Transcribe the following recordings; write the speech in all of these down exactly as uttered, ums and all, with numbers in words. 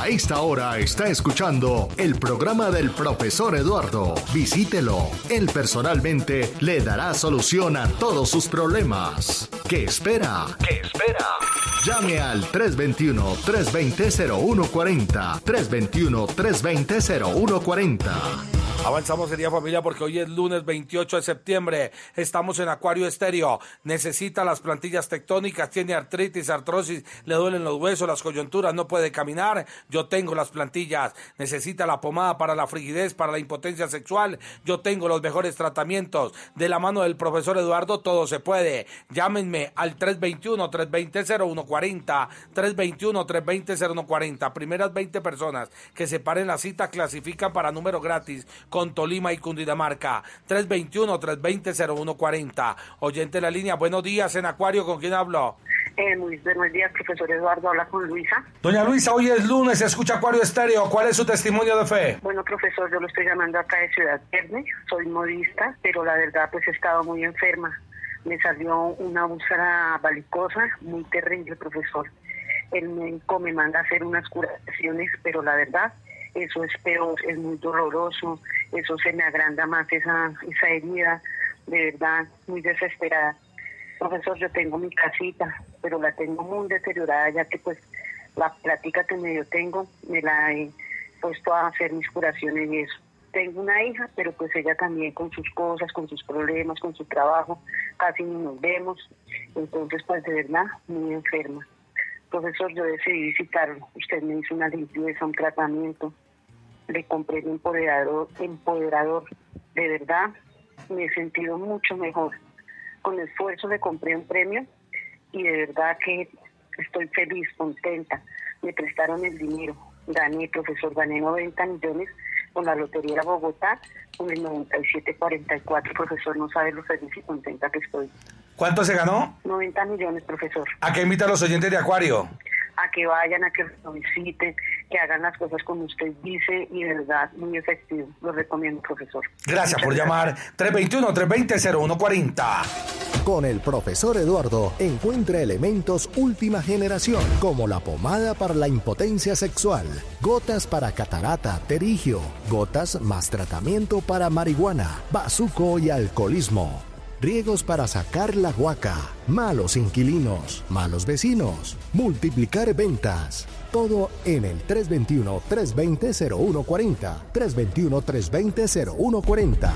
A esta hora está escuchando el programa del profesor Eduardo. Visítelo. Él personalmente le dará solución a todos sus problemas. ¿Qué espera? ¿Qué espera? Llame al tres dos uno, tres dos cero, cero uno cuatro cero, tres dos uno, tres dos cero, cero uno cuatro cero. Avanzamos, querida familia, porque hoy es lunes veintiocho de septiembre. Estamos en Acuario Estéreo. Necesita las plantillas tectónicas, tiene artritis, artrosis, le duelen los huesos, las coyunturas, no puede caminar. Yo tengo las plantillas. Necesita la pomada para la frigidez, para la impotencia sexual. Yo tengo los mejores tratamientos. De la mano del profesor Eduardo, todo se puede. Llámenme al tres dos uno, tres dos cero, cero uno cuatro cero, tres dos uno, tres dos cero, cero uno cuatro cero. Primeras veinte personas que separen la cita clasifican para número gratis con Tolima y Cundinamarca. tres dos uno, tres dos cero, cero uno cuatro cero. Oyente de la línea, buenos días en Acuario, ¿con quién hablo? Eh, muy buenos días, profesor Eduardo, habla con Luisa. Doña Luisa, hoy es lunes, se escucha Acuario Estéreo. ¿Cuál es su testimonio de fe? Bueno, profesor, yo lo estoy llamando acá de Ciudad Verde, soy modista, pero la verdad pues he estado muy enferma. Me salió una úlcera varicosa muy terrible, profesor. El médico me manda a hacer unas curaciones, pero la verdad eso es peor, es muy doloroso, eso se me agranda más esa, esa herida, de verdad, muy desesperada. Profesor, yo tengo mi casita, pero la tengo muy deteriorada, ya que pues la plática que medio tengo, me la he puesto a hacer mis curaciones y eso. Tengo una hija, pero pues ella también con sus cosas, con sus problemas, con su trabajo, casi ni nos vemos, entonces pues de verdad, muy enferma. Profesor, yo decidí visitarlo, usted me hizo una limpieza, un tratamiento, le compré el empoderador, empoderador, de verdad me he sentido mucho mejor. Con esfuerzo le compré un premio y de verdad que estoy feliz, contenta. Me prestaron el dinero, gané, profesor, gané noventa millones con la Lotería de Bogotá, con el noventa y siete cuarenta y cuatro, profesor, no sabe lo feliz y contenta que estoy. ¿Cuánto se ganó? noventa millones, profesor. ¿A qué invita a los oyentes de Acuario? A que vayan, a que lo visiten, que hagan las cosas como usted dice y de verdad, muy efectivo. Lo recomiendo, profesor. Gracias Muchas por gracias. llamar. tres dos uno, tres dos cero, cero uno cuatro cero. Con el profesor Eduardo encuentra elementos última generación como la pomada para la impotencia sexual, gotas para catarata, terigio, gotas más tratamiento para marihuana, bazuco y alcoholismo, riegos para sacar la guaca, malos inquilinos, malos vecinos, multiplicar ventas. Todo en el tres dos uno, tres dos cero, cero uno cuatro cero, tres dos uno, tres dos cero, cero uno cuatro cero.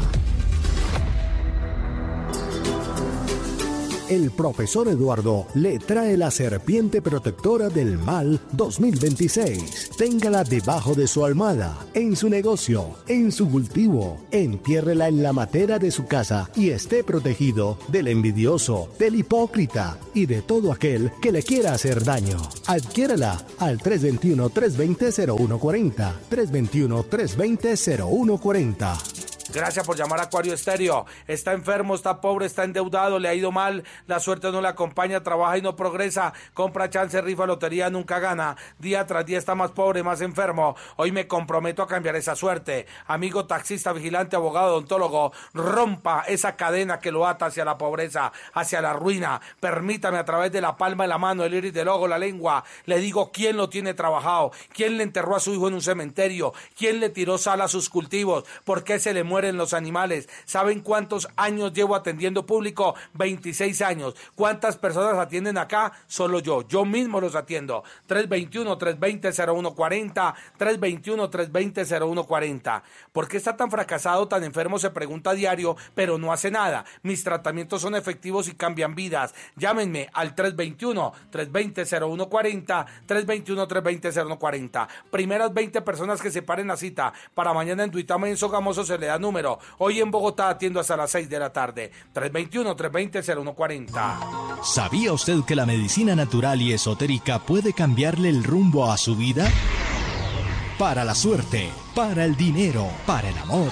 El profesor Eduardo le trae la serpiente protectora del mal dos mil veintiséis. Téngala debajo de su almohada, en su negocio, en su cultivo. Entiérrela en la matera de su casa y esté protegido del envidioso, del hipócrita y de todo aquel que le quiera hacer daño. Adquiérala al tres dos uno, tres dos cero, cero uno cuatro cero, tres dos uno, tres dos cero, cero uno cuatro cero. Gracias por llamar a Acuario Estéreo. Está enfermo, está pobre, está endeudado, le ha ido mal, la suerte no le acompaña, trabaja y no progresa, compra chance, rifa, lotería, nunca gana, día tras día está más pobre, más enfermo. Hoy me comprometo a cambiar esa suerte. Amigo taxista, vigilante, abogado, odontólogo, rompa esa cadena que lo ata hacia la pobreza, hacia la ruina. Permítame a través de la palma de la mano, el iris del ojo, la lengua, le digo quién lo tiene trabajado, quién le enterró a su hijo en un cementerio, quién le tiró sal a sus cultivos, por qué se le muere en los animales. ¿Saben cuántos años llevo atendiendo público? veintiséis años. ¿Cuántas personas atienden acá? Solo yo. Yo mismo los atiendo. tres dos uno, tres dos cero, cero uno cuatro cero, tres dos uno, tres dos cero, cero uno cuatro cero. ¿Por qué está tan fracasado, tan enfermo? Se pregunta a diario, pero no hace nada. Mis tratamientos son efectivos y cambian vidas. Llámenme al tres dos uno, tres dos cero, cero uno cuatro cero, tres dos uno, tres dos cero, cero uno cuatro cero. Primeras veinte personas que separen la cita para mañana en Duitama y en Sogamoso se le da número. Hoy en Bogotá atiendo hasta las seis de la tarde. tres dos uno, tres dos cero, cero uno cuatro cero. ¿Sabía usted que la medicina natural y esotérica puede cambiarle el rumbo a su vida? Para la suerte, para el dinero, para el amor.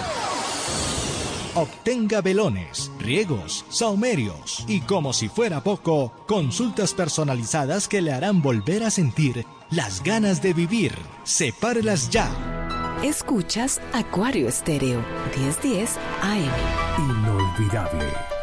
Obtenga velones, riegos, saumerios y, como si fuera poco, consultas personalizadas que le harán volver a sentir las ganas de vivir. Sepárelas ya. Escuchas Acuario Estéreo, diez diez A M. Inolvidable.